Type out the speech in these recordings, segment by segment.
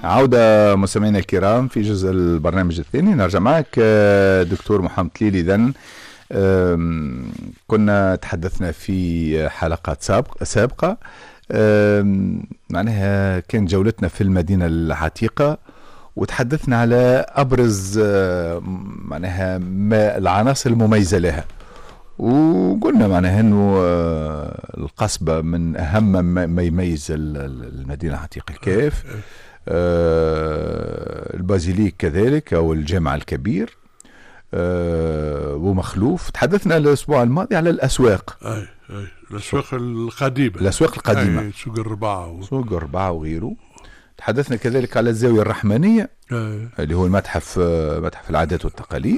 عودة مستمعينا الكرام في جزء البرنامج الثاني. نرجع معك دكتور محمد تليلي. إذن كنا تحدثنا في حلقات سابقة معناها كان جولتنا في المدينة العتيقة، وتحدثنا على أبرز معناها العناصر المميزة لها، وقلنا معناها أنه القصبة من أهم ما يميز المدينة العتيقة الكيف، البازيليك كذلك أو الجامع الكبير ومخلوف. تحدثنا الأسبوع الماضي على الأسواق، الأسواق القديمة، الأسواق القديمة، سوق الرباعة سوق الرباعة وغيره. تحدثنا كذلك على الزاوية الرحمانية اللي هو متحف العادات والتقاليد.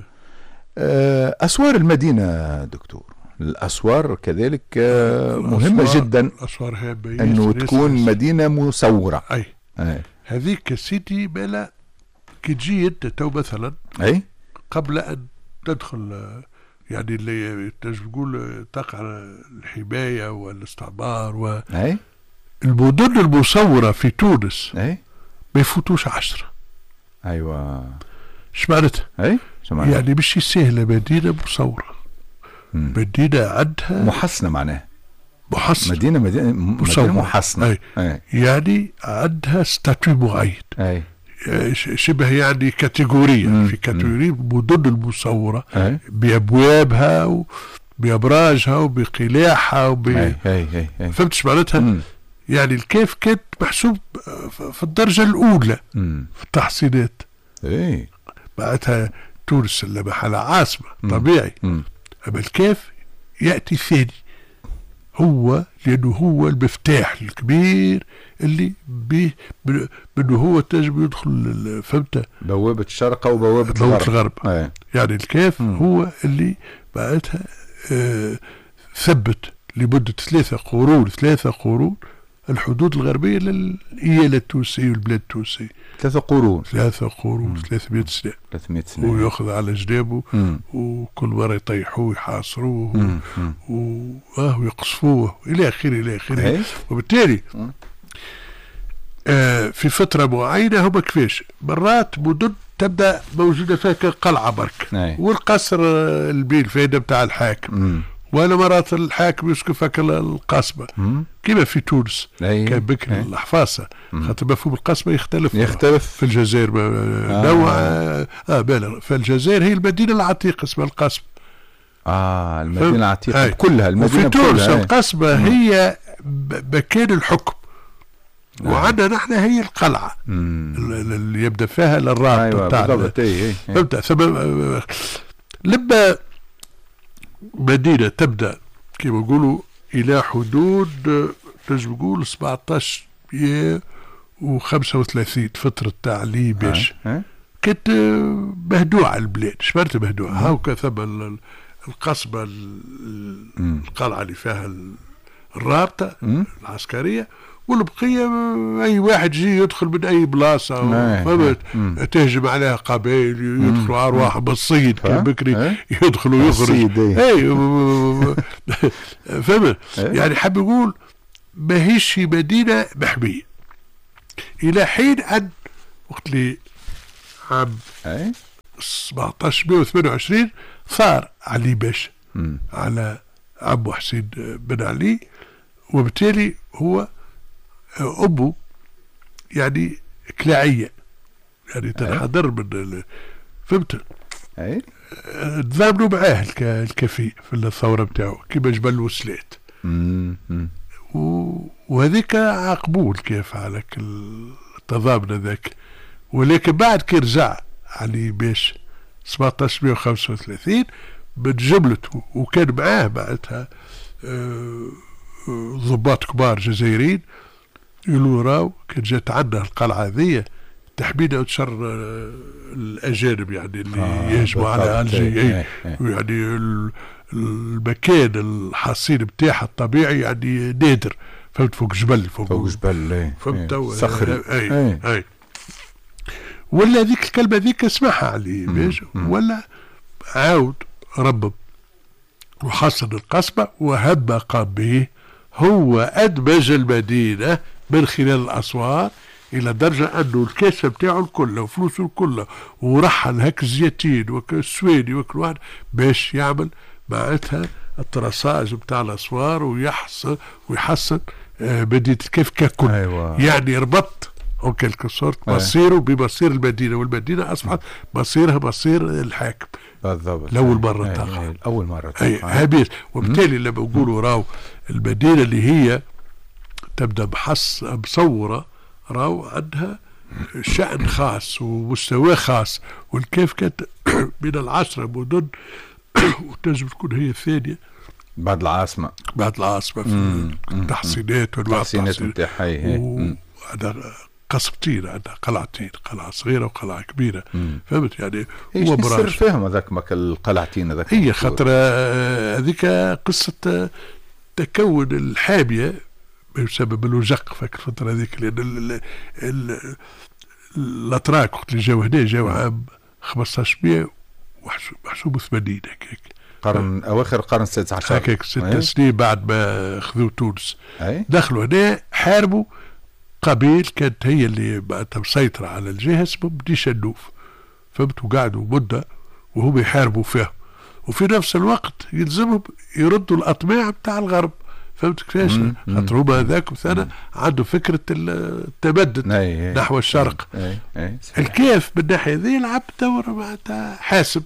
أسوار المدينة دكتور، الأسوار كذلك مهمة جدا، الأسوار هامة أنه تكون مدينة مسورة. هذيك سيدي بلا كي تجي أنت تو مثلا قبل أن تدخل يعني اللي تقول تقع الحماية والاستعمار المدن المصورة في تونس ما يفوتوش 10. أيوة، ايش معناتها؟ يعني مش سهلة مدينة مصورة، مدينة عندها محصنة، معناها محصنة، مدينة محصنة. يعني عندها ستاتيو معين، شبه يعني كاتيجورية، في كاتيجورية مدن المصورة بأبوابها وبأبراجها وبقلاعها فهمت ايش معناتها؟ يعني الكيف كانت محسوب في الدرجة الأولى في التحصينات. بعدها تونس اللي محل عاصمة طبيعي، أما الكيف يأتي ثاني، هو لأنه هو المفتاح الكبير اللي منه هو تجب يدخل فهمت بوابة الشرق وبوابة الغرب. يعني الكيف هو اللي بعدها ثبت لمدة 3 قرون الحدود الغربية للإيالة التونسية والبلاد التونسية. 3 قرون 300 سنة ويأخذ على جنابه، وكل مرة يطيحوه ويحاصروه ويقصفوه إلى آخره. وبالتالي في فترة معينة هم كيفاش مرات مدن تبدأ موجودة فيها كقلعة برك، والقصر البيل فايدة بتاع الحاكم، ولا مرات الحاكم يسكن فيك القصبة كما في تونس كان بكري الحفاصة، خاطر مفهوم القصبة يختلف في الجزائر نوع في الجزائر هي المدينة العتيقة اسمها القصبة. المدينة العتيقة كلها، المدينة وفي تونس القصبة هي مكان الحكم، وعندنا نحن هي القلعة اللي يبدأ فيها الرابط بتاعنا. لما مدينة تبدأ كما يقولوا إلى حدود تجب نقول 1735 فترة تعليم باش كانت مهدوعة البلاد. شمرت مهدوعة هاوكا ثم القصبة القلعة اللي فيها الرابطة العسكرية، والبقية أي واحد يجي يدخل من أي بلاصة فهمت تهجم عليها قبائل، يدخلوا أرواح بالصيد كبكري يدخلوا يخرج فهمت. يعني حاب يقول ما هيش مدينة محمية إلى حين أن وقت اللي عام 1728 ثار علي باشا على عمو حسين بن علي، وبالتالي هو أبو يعني كلاعية، يعني تنحدر من فهمت تضامنوا معاه الكفي في الثورة بتاعه كما جبل الوسلات، وهذيك عاقبوه كيف عليك التضامن ذاك. ولكن بعد كي رجع علي باش 1735 بتجملته، وكان معاه بعدها ضباط كبار جزائريين يقولوا راو كان جات عندنا القلعة ذي تحمينا شر الأجانب، يعني اللي يهجموا على ألجي، يعني المكان الحصين بتاعها الطبيعي يعني نادر، فهمت، فوق جبل فهمت صخري. ولا ذيك الكلمة ذيك اسمعها علي باش، ولا عاود ربب وحصن القصبة وهب قام به، هو أدمج المدينة من خلال الأسوار الى درجه انه الكاسه بتاعه الكل وفلوسه الكل ورحل هيك زيتين والسويدي وكل واحد باش يعمل معناتها التراساج بتاع الاسوار ويحسن مدينه الكيف ككل. أيوة. يعني ربط او كلك صورت مصيره بمصير المدينه، والمدينه اصبحت مصيرها مصير الحاكم. بالضبط. لاول مره تقع. اول مره تقع. وبالتالي لما نقولوا راو المدينه اللي هي تبدا مصوره راو عندها شأن خاص ومستوى خاص، والكيف كانت من العشرة مدن وتنجم تكون هي الثانية بعد العاصمة في التحصينات والتحصينات نتاعها. قصبتين، عندها قلعتين، قلعة صغيرة وقلعة كبيرة. فهمت يعني هو السر فيهم هذاك القلعتين هذاك؟ هي خاطر هذيك قصة تكون الحامية بسبب الوجق في الفترة هذيك، لأن الأتراك وقت اللي جاوا هنا جاوا عام 1500 محسوب 80 هكاك، قرن أواخر القرن 16 هكاك 6 سنين بعد ما خذوا تونس. دخلوا هنا حاربوا قبيل كانت هي اللي بعدها مسيطرة على الجهة اسمه بني شنوف. فهمت؟ وقعدوا مدة وهم يحاربوا فيها، وفي نفس الوقت يلزمهم يردوا الأطماع بتاع الغرب. فهمت كيفاش؟ خاطر هما هذاك مثلا عنده فكرة التمدد نحو الشرق. الكيف من الناحية ذي لعب دور معناتها حاسب.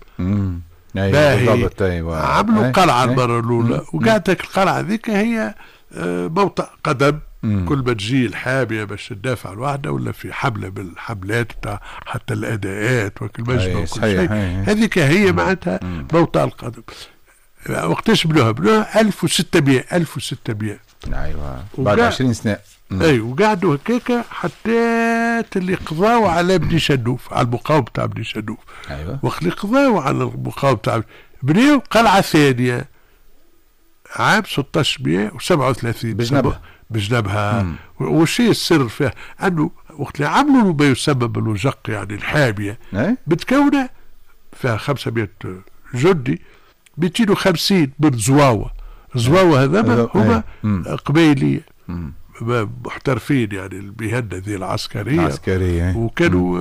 عملوا قلعة المرة الأولى، وقعدت القلعة ذيك هي موطأ قدم. كل ما تجي الحامية باش تدافع الواحدة ولا في حملة بالحملات بتاع حتى الأداءات وكل مجمع وكل شيء، هذيك هي معناتها موطأ القدم. وقتاش بنوها 1600 ايوه بعد 20 سنة. اي وقعدوا هكاكا حتى اللي قضاوا على بني شنوف، على المقاومة بتاع بني شنوف. ايوه وقت اللي قضاوا على المقاومة بتاع بنيوا قلعة ثانية عام 1637 بجنبها. والشيء السر فيها انه وقت اللي عملوا ما يسمى بالوجق يعني الحامية بتكونه فيها 500 جندي، 250 من زواوة هذا هما قبيلي محترفين يعني المهنة ذي العسكرية وكانوا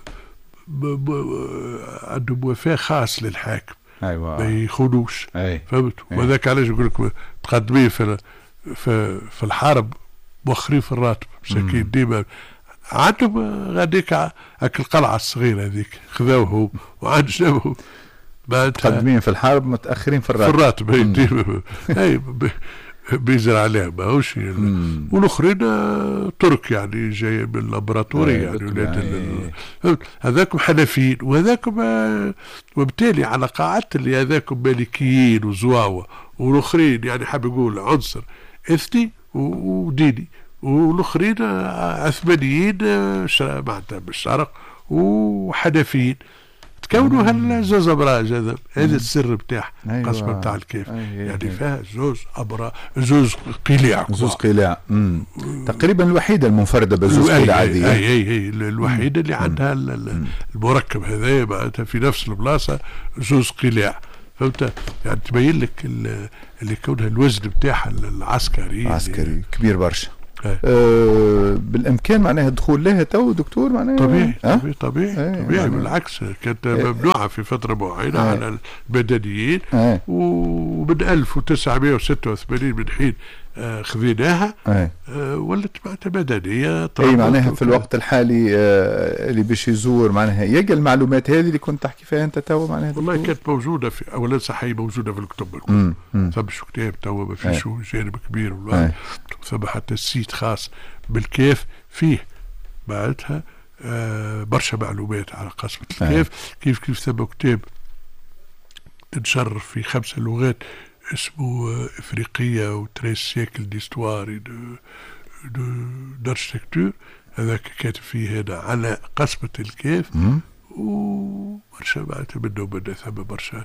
عندهم وفاء خاص للحاكم. أيوة. ما يخونوش. فهمت؟ وذاك علاش يقول لك تقدمين في الحرب مؤخرين في الراتب مساكين ديما عندهم غاديك هاك القلعة الصغيرة هذيك خذوهم وعجبهم متقدمين في الحرب متأخرين في الراتب. هي بيزرع عليهم ماهوش. والاخرين ترك يعني جاي من اللابراتوري يعني ولاد هذاكم حنفيين وهذاكم، وبالتالي على قاعدة اللي هذاكم مالكيين وزواوة، والاخرين يعني حاب يقول عنصر اثني وديني، والاخرين عثمانيين معناتها بالشرق وحنفيين، تكونوا هالزوز ابراج. هذا السر بتاع قسمه بتاع الكيف. يعني فيها زوز قلاع تقريبا الوحيده المنفرده بالزوز قلاع هذه. هي الوحيده اللي عندها المركب هذا معناتها في نفس البلاصه زوز قلاع. فهمت؟ يعني تبين لك اللي كونها الوزن بتاعها العسكري كبير برشا. بالامكان معناها الدخول لها تو دكتور معناها طبيعي بالعكس كانت ممنوعه في فتره معينه على المدنيين. ومن 1986 من حين خذيناها ولت معناتها مدنيه. معناها في الوقت الحالي اللي باش يزور معناها يلقى المعلومات هذه اللي كنت تحكي فيها انت تو معناها والله كانت موجوده في اولا صحيح موجوده في الكتب ثم كتاب تو ما فيش جانب كبير ثم حتى السيت خاص بالكيف فيه معناتها برشا معلومات على قسمة الكيف. كيف ثم كتاب تنشر في 5 لغات اسمه افريقية وتريس سيكل ديستوار دارشتكتور. هذاك كاتب فيه هنا على قسمة الكيف وبرشا معناتها منه ثم برشا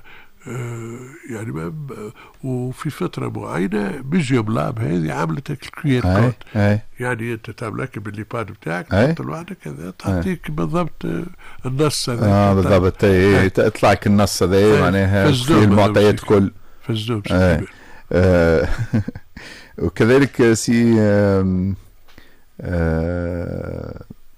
يعني وفي فترة معينة بيجي بلاب هذه عملت الكوير كود. يعني انت تعملك بالليباد بتاعك تحط لوحدك كذا تعطيك بالضبط النص هذا. بالضبط يطلع لك النص هذا معناها في المعطيات كل فزدوب. وكذلك سي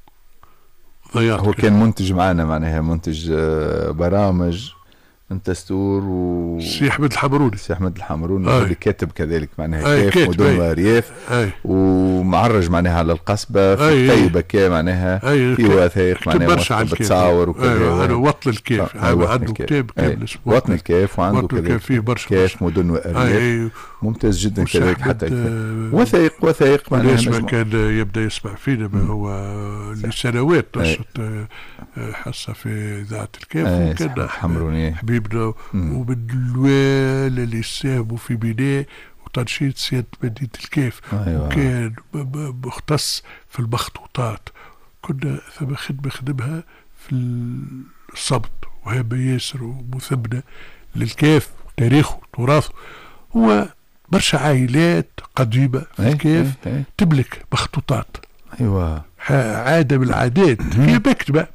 ضيعت. هو كان منتج معنا معناها منتج برامج من تستور سي احمد الحمروني. سي احمد الحمروني اللي كاتب كذلك معناها كيف مدن وارياف ومعرج معناها على القصبه في طيبه كي معناها في وثائق معناها بتصاور وكذا. انا وطن الكيف عنده كتاب كامل اسمه وطن الكيف وعنده كذا فيه برشا كيف مدن وارياف ممتاز جدا كذلك حتى وثائق معناها كان يبدا يسمع فينا ما هو لسنوات نشط حصه في اذاعه الكيف وكان حمروني حبيبنا ومن الوال اللي ساهموا في بناء وتنشيط سيادة مدينة الكيف. وكان مختص في المخطوطات. كنا ثم خدمة خدمها في الصمت وهامة ياسر ومثمنة للكيف وتاريخه وتراثه. هو برشا عائلات قديمة في الكيف تملك مخطوطات. عادة من العادات هي مكتبة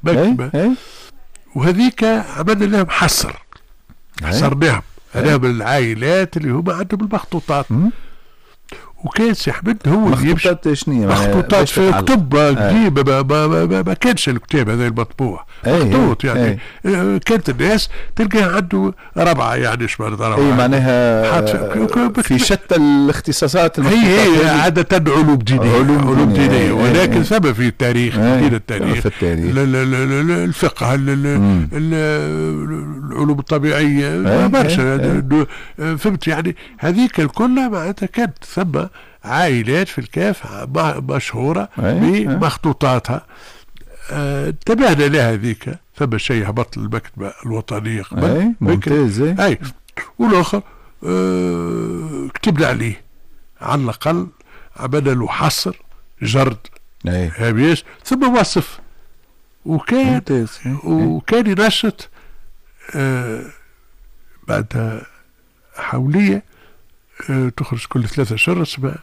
وهذيك عملنا لهم حصرناهم. هذا من العائلات اللي هم عندهم المخطوطات. وكان سي احمد هو اللي يمشي مخطوطات في كتب قديمه ما كانش الكتاب هذا المطبوع مخطوط يعني كانت الناس تلقاه عنده ربعه يعني ايش معناتها ربعه معناها في شتى الاختصاصات هي عاده علوم دينيه ولكن ثم في التاريخ التاريخ الفقه العلوم الطبيعيه برشا فهمت يعني هذيك الكلها معناتها كانت ثم عائلات في الكيف مشهورة بمخطوطاتها. انتبهنا لها ذيك ثم شيء هبط المكتبة الوطنية قبل ممتاز والآخر كتبنا عليه على الأقل عملنا له حصر جرد هابيس ثم وصف وكان ينشط بعدها حولية تخرج كل 3 أشهر اسمها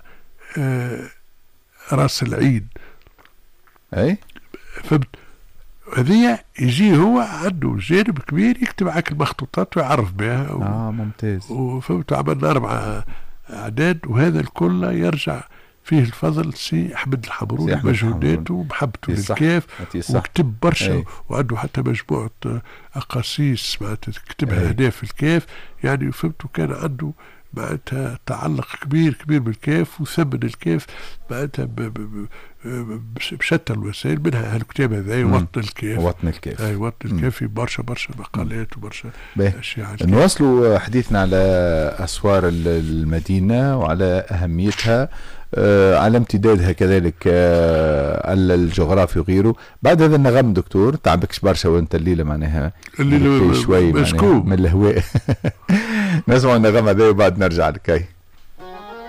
راس العين. فهمت؟ هذه يجي هو عنده جانب كبير يكتب عليك المخطوطات ويعرف بها ممتاز. وفهمت عملنا 4 أعداد وهذا الكل يرجع فيه الفضل سي احمد الحمروني مجهوداته ومحبته للكيف وكتب برشا وعنده حتى مجموعة أقاصيص معناتها كتبها هنا في الكيف يعني فهمت. وكان عنده معناتها تعلق كبير بالكيف وثمن الكيف معناتها بشتى الوسائل منها هالكتاب هذا وطن الكيف. وطن الكيف في برشا مقالات وبرشا اشياء. نواصلوا حديثنا على اسوار المدينه وعلى اهميتها على امتدادها كذلك الجغرافي وغيره. بعد هذا النغم دكتور تعبكش برشا وانت الليله معناها شوي من الهواء نسمع النغم هذا وبعد نرجع لكي